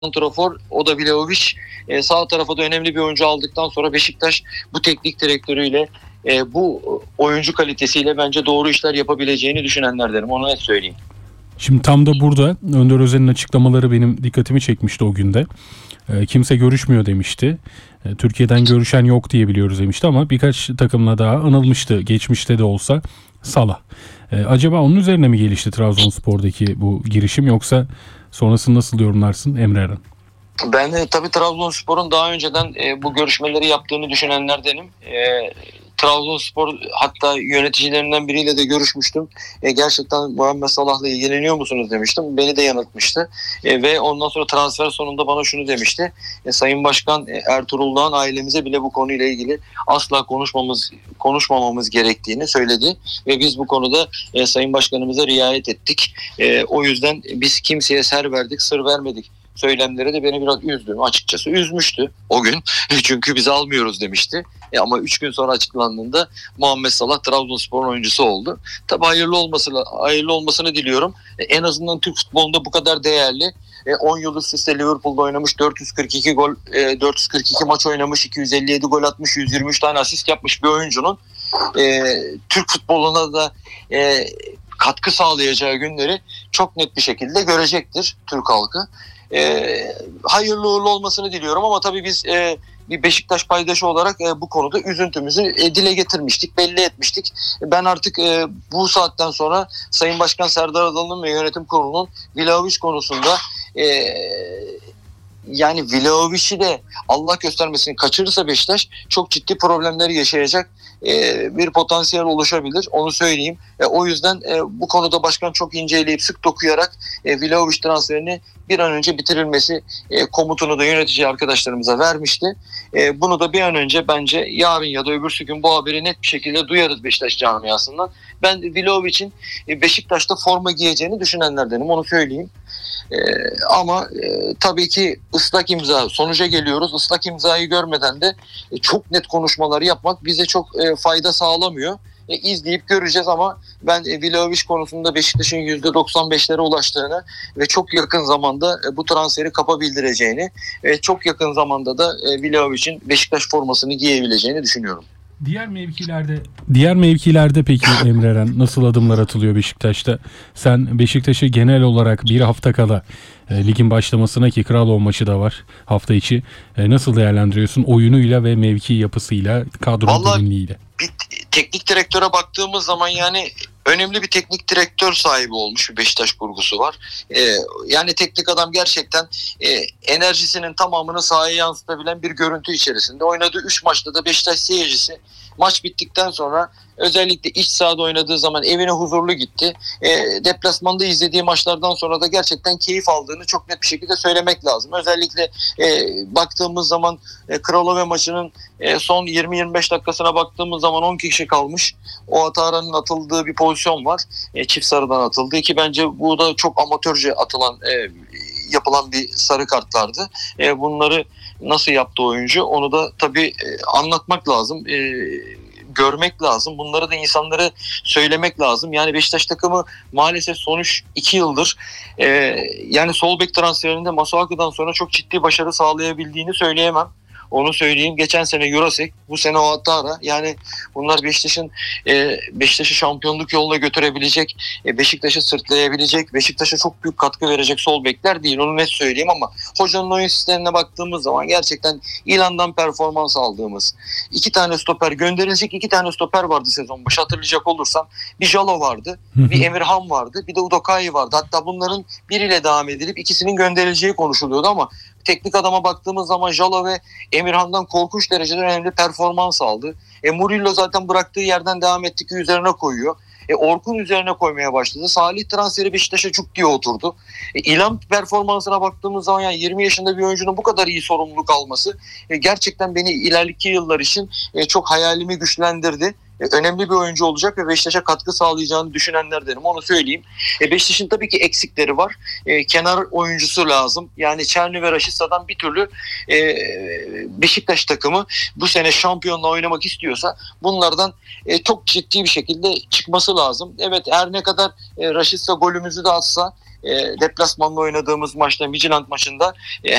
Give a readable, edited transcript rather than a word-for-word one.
santrafor, o da Vlahovic. Sağ tarafa da önemli bir oyuncu aldıktan sonra Beşiktaş bu teknik direktörüyle, bu oyuncu kalitesiyle bence doğru işler yapabileceğini düşünenlerdenim. Onu net söyleyeyim. Şimdi tam da burada Önder Özen'in açıklamaları benim dikkatimi çekmişti o günde. Kimse görüşmüyor demişti. Türkiye'den görüşen yok diye biliyoruz demişti ama birkaç takımla daha anılmıştı. Geçmişte de olsa Salah. Acaba onun üzerine mi gelişti Trabzonspor'daki bu girişim, yoksa sonrasını nasıl yorumlarsın Emre Eren? Ben tabii Trabzonspor'un daha önceden bu görüşmeleri yaptığını düşünenlerdenim. Trabzonspor hatta yöneticilerinden biriyle de görüşmüştüm. Gerçekten Muhammed Salah'la ilgileniyor musunuz demiştim. Beni de yanıltmıştı. Ve ondan sonra transfer sonunda bana şunu demişti. Sayın Başkan Ertuğrul Dağ'ın ailemize bile bu konuyla ilgili asla konuşmamamız gerektiğini söyledi. Ve biz bu konuda Sayın Başkanımıza riayet ettik. O yüzden biz kimseye ser verdik, sır vermedik söylemleri de beni biraz üzdü. Açıkçası üzmüştü o gün. Çünkü biz almıyoruz demişti. Ama 3 gün sonra açıklandığında Muhammed Salah Trabzonspor'un oyuncusu oldu. Tabii hayırlı olmasını diliyorum. En azından Türk futbolunda bu kadar değerli. 10 yıl üst üste Liverpool'da oynamış, 442 gol, 442 maç oynamış, 257 gol atmış, 123 tane asist yapmış bir oyuncunun Türk futboluna da katkı sağlayacağı günleri çok net bir şekilde görecektir Türk halkı. Hayırlı uğurlu olmasını diliyorum ama tabii biz bir Beşiktaş paydaşı olarak bu konuda üzüntümüzü dile getirmiştik, belli etmiştik. Ben artık bu saatten sonra Sayın Başkan Serdar Adalı'nın ve yönetim kurulunun Vlahovic konusunda yani Vlahovic'i de Allah göstermesini kaçırırsa Beşiktaş çok ciddi problemleri yaşayacak bir potansiyel oluşabilir. Onu söyleyeyim. O yüzden bu konuda başkan çok inceleyip sık dokuyarak Vlahovic transferini bir an önce bitirilmesi komutunu da yönetici arkadaşlarımıza vermişti. Bunu da bir an önce bence yarın ya da öbürsü gün bu haberi net bir şekilde duyarız Beşiktaş camiasından. Ben Vlahovic'in Beşiktaş'ta forma giyeceğini düşünenlerdenim. Onu söyleyeyim. Ama tabii ki ıslak imza sonuca geliyoruz. Islak imzayı görmeden de çok net konuşmaları yapmak bize çok fayda sağlamıyor. İzleyip göreceğiz ama ben Vlahovic konusunda Beşiktaş'ın %95'lere ulaştığını ve çok yakın zamanda bu transferi kapabildireceğini ve çok yakın zamanda da Vlahovic'in Beşiktaş formasını giyebileceğini düşünüyorum. Diğer mevkilerde peki Emre Eren nasıl adımlar atılıyor Beşiktaş'ta? Sen Beşiktaş'ı genel olarak bir hafta kala ligin başlamasına, ki Kralov maçı da var hafta içi, nasıl değerlendiriyorsun oyunuyla ve mevki yapısıyla, kadro derinliğiyle? Bir teknik direktöre baktığımız zaman yani önemli bir teknik direktör sahibi olmuş bir Beşiktaş kurgusu var. Yani teknik adam gerçekten enerjisinin tamamını sahaya yansıtabilen bir görüntü içerisinde. Oynadığı 3 maçta da Beşiktaş seyircisi maç bittikten sonra özellikle iç sahada oynadığı zaman evine huzurlu gitti. Deplasmanda izlediği maçlardan sonra da gerçekten keyif aldığını çok net bir şekilde söylemek lazım. Özellikle baktığımız zaman Kralove maçının son 20-25 dakikasına baktığımız zaman 10 kişi kalmış. O Atara'nın atıldığı bir pozisyon var. Çift sarıdan atıldı ki bence bu da çok amatörce yapılan bir sarı kartlardı. Bunları nasıl yaptı oyuncu? Onu da tabii anlatmak lazım. Görmek lazım. Bunları da insanlara söylemek lazım. Yani Beşiktaş takımı maalesef son 2 yıldır yani sol bek transferinde Masuaku'dan sonra çok ciddi başarı sağlayabildiğini söyleyemem. Onu söyleyeyim. Geçen sene Jurasek, bu sene o Atara. Yani bunlar Beşiktaş'ı şampiyonluk yoluna götürebilecek, Beşiktaş'ı sırtlayabilecek, Beşiktaş'a çok büyük katkı verecek sol bekler değil. Onu net söyleyeyim ama hocanın oyun sistemine baktığımız zaman gerçekten İlan'dan performans aldığımız 2 tane stoper, gönderilecek 2 tane stoper vardı sezon başı hatırlayacak olursam. Bir Jalo vardı, bir Emirhan vardı, bir de Udokai vardı. Hatta bunların biriyle devam edilip ikisinin gönderileceği konuşuluyordu ama teknik adama baktığımız zaman Jalo ve Emirhan'dan korkunç derecede önemli performans aldı. Murillo zaten bıraktığı yerden devam ettikçe üzerine koyuyor. Orkun üzerine koymaya başladı. Salih transferi Beşiktaş'a çok diye oturdu. İlhan performansına baktığımız zaman yani 20 yaşında bir oyuncunun bu kadar iyi sorumluluk alması gerçekten beni ileriki yıllar için çok hayalimi güçlendirdi. Önemli bir oyuncu olacak ve Beşiktaş'a katkı sağlayacağını düşünenlerdenim. Onu söyleyeyim. Beşiktaş'ın tabii ki eksikleri var. Kenar oyuncusu lazım. Yani Çerni ve Raşitsa'dan bir türlü Beşiktaş takımı bu sene şampiyonla oynamak istiyorsa bunlardan çok ciddi bir şekilde çıkması lazım. Evet, her ne kadar Raşitsa golümüzü de atsa deplasmanla oynadığımız maçta, Midtjylland maçında